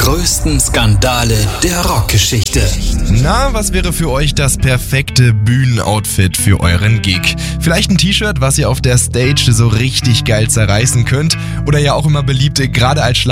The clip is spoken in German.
größten Skandale der Rockgeschichte. Na, was wäre für euch das perfekte Bühnenoutfit für euren Gig? Vielleicht ein T-Shirt, was ihr auf der Stage so richtig geil zerreißen könnt. Oder ja auch immer beliebte, gerade als